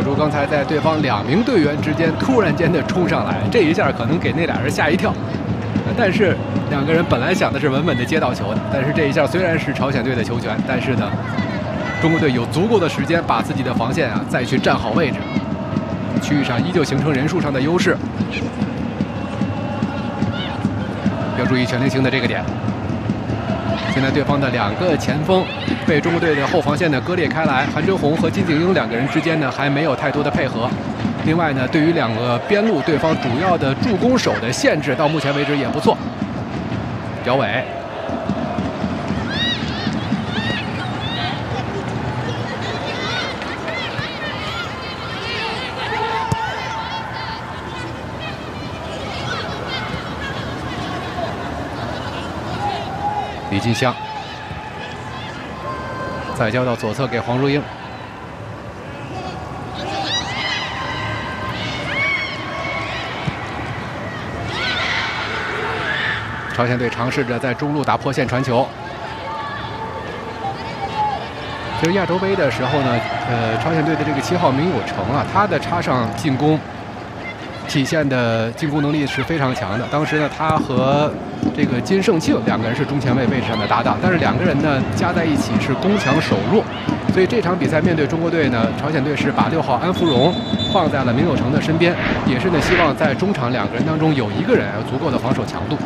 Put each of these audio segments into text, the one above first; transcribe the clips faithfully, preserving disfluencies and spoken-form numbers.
珠刚才在对方两名队员之间突然间的冲上来，这一下可能给那俩人吓一跳。但是两个人本来想的是稳稳的接到球的，但是这一下虽然是朝鲜队的球权，但是呢，中国队有足够的时间把自己的防线啊再去站好位置，区域上依旧形成人数上的优势。要注意全菱形的这个点。现在对方的两个前锋被中国队的后防线呢割裂开来，韩哲宏和金敬英两个人之间呢还没有太多的配合。另外呢，对于两个边路对方主要的助攻手的限制，到目前为止也不错。姚伟，李金香，再交到左侧给黄如英。朝鲜队尝试着在中路打破线传球。其实亚洲杯的时候呢，呃，朝鲜队的这个七号明友成啊，他的插上进攻体现的进攻能力是非常强的。当时呢，他和这个金圣庆两个人是中前卫位置上的搭档，但是两个人呢加在一起是攻强守弱，所以这场比赛面对中国队呢，朝鲜队是把六号安福荣放在了明友成的身边，也是呢希望在中场两个人当中有一个人有足够的防守强度。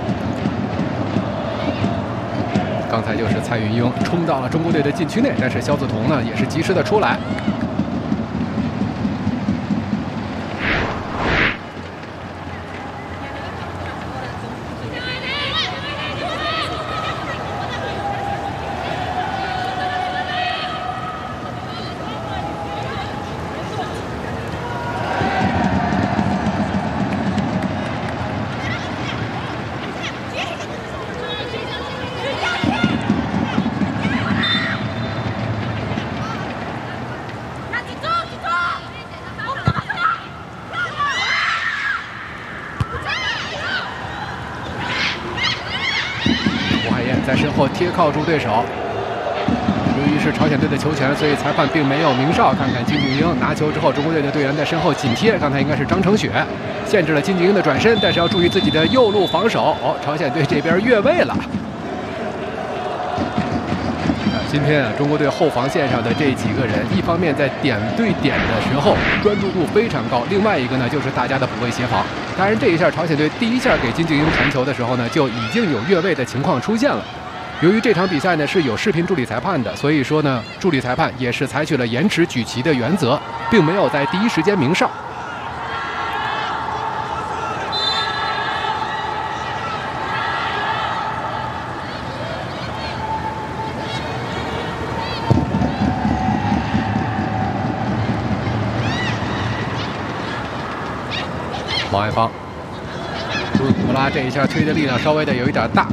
刚才就是蔡云英冲到了中国队的禁区内，但是肖子彤呢也是及时的出来。在身后贴靠住对手，由于是朝鲜队的球权，所以裁判并没有鸣哨。看看金敬英拿球之后，中国队的队员在身后紧贴，刚才应该是张成雪限制了金敬英的转身，但是要注意自己的右路防守。哦，朝鲜队这边越位了。今天啊，中国队后防线上的这几个人，一方面在点对点的时候专注度非常高，另外一个呢就是大家的补位协防。当然，这一下朝鲜队第一下给金敬英传球的时候呢，就已经有越位的情况出现了。由于这场比赛呢是有视频助理裁判的，所以说呢，助理裁判也是采取了延迟举旗的原则，并没有在第一时间鸣哨。王爱芳，古拉这一下推的力量稍微的有一点大。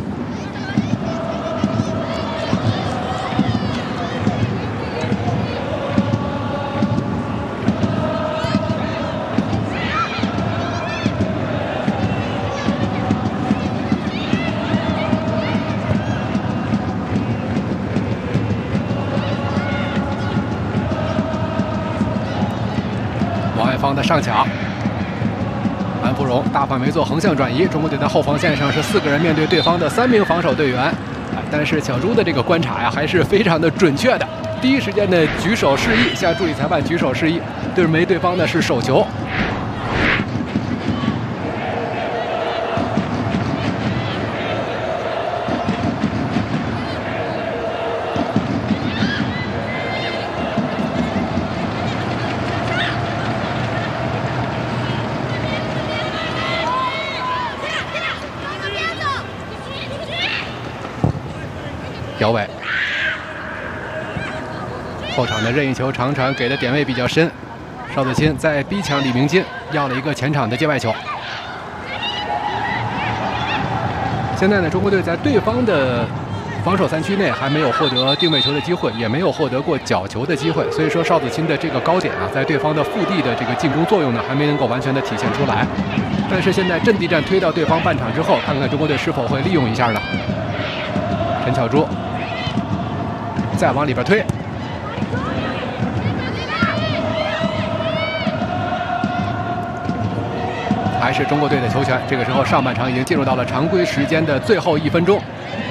王爱芳的上抢。安福荣大范围做横向转移，中国队在后防线上是四个人面对对方的三名防守队员，但是小朱的这个观察呀还是非常的准确的，第一时间的举手示意，向助理裁判举手示意，对没对方的是手球。姚伟，后场的任意球长传给的点位比较深，邵子钦在逼抢李明金，要了一个前场的界外球。现在呢，中国队在对方的防守三区内还没有获得定位球的机会，也没有获得过角球的机会，所以说邵子钦的这个高点啊，在对方的腹地的这个进攻作用呢，还没能够完全的体现出来。但是现在阵地战推到对方半场之后，看看中国队是否会利用一下呢？陈巧珠。再往里边推， 还是中国队的球权。这个时候，上半场已经进入到了常规时间的最后一分钟。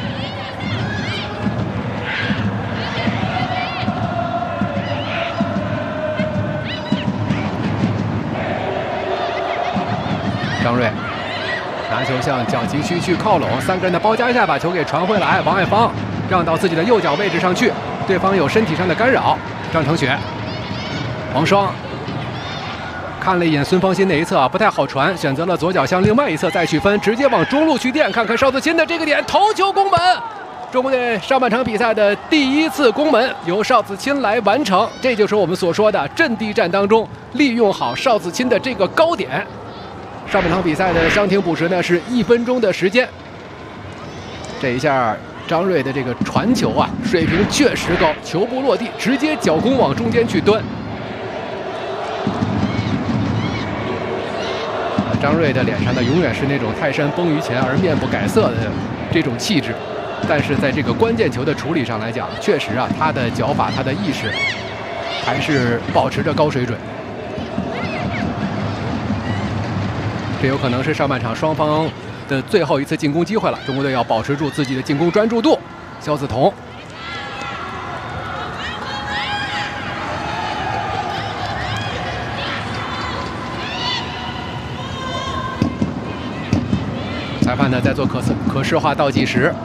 张睿拿球向角旗区去靠拢，三个人的包夹下把球给传回来，王爱芳让到自己的右脚位置上去，对方有身体上的干扰。张承雪、王霜看了一眼孙芳欣那一侧不太好传，选择了左脚向另外一侧再去分，直接往中路去垫，看看邵子钦的这个点头球攻门。中国队上半场比赛的第一次攻门由邵子钦来完成，这就是我们所说的阵地战当中利用好邵子钦的这个高点。上半场比赛的伤停补时呢是一分钟的时间。这一下张睿的这个传球啊，水平确实高，球不落地，直接脚弓往中间去端。张睿的脸上呢，永远是那种泰山崩于前而面不改色的这种气质，但是在这个关键球的处理上来讲，确实啊，他的脚法、他的意识还是保持着高水准。这有可能是上半场双方的最后一次进攻机会了，中国队要保持住自己的进攻专注度。肖子彤，裁判呢在做可可视化倒计时。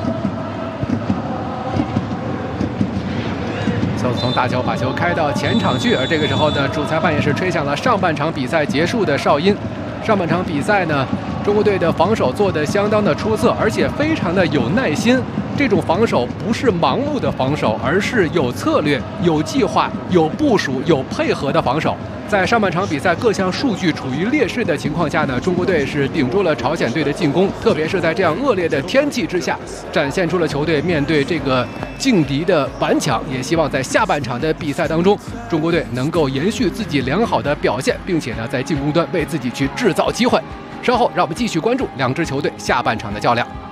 肖子彤大脚把球开到前场去，而这个时候呢，主裁判也是吹响了上半场比赛结束的哨音。上半场比赛呢，中国队的防守做得相当的出色，而且非常的有耐心。这种防守不是盲目的防守，而是有策略、有计划、有部署、有配合的防守。在上半场比赛各项数据处于劣势的情况下呢，中国队是顶住了朝鲜队的进攻，特别是在这样恶劣的天气之下，展现出了球队面对这个劲敌的顽强。也希望在下半场的比赛当中，中国队能够延续自己良好的表现，并且呢，在进攻端为自己去制造机会。稍后让我们继续关注两支球队下半场的较量。